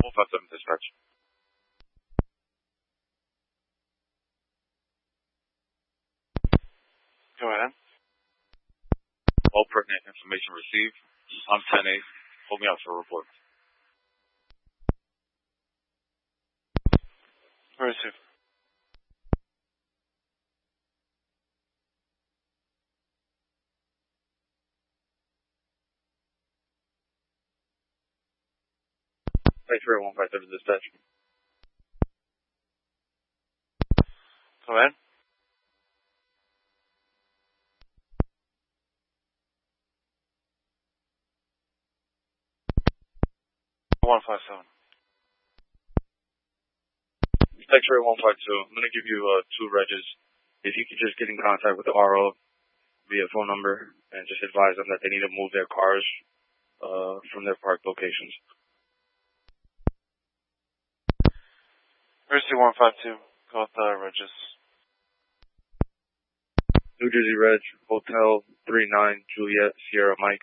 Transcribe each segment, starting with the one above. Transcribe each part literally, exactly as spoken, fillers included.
one five seven dispatch. Go ahead. All pertinent information received. I'm ten eight. Hold me out for a report. Receive. X-ray one five seven dispatch. Go ahead. one five seven. X-ray one five two. I'm going to give you uh, two regs. If you could just get in contact with the R O via phone number and just advise them that they need to move their cars uh, from their parked locations. Mercy one five two. Go with the regis. New Jersey Reg, Hotel three nine, Juliet, Sierra Mike.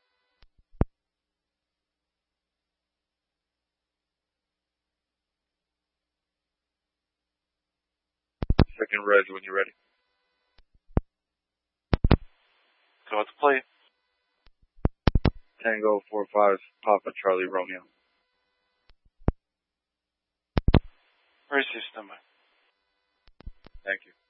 Second Reg when you're ready. Go with the plate. Tango four five, Papa Charlie Romeo. Mercy, standby. Thank you.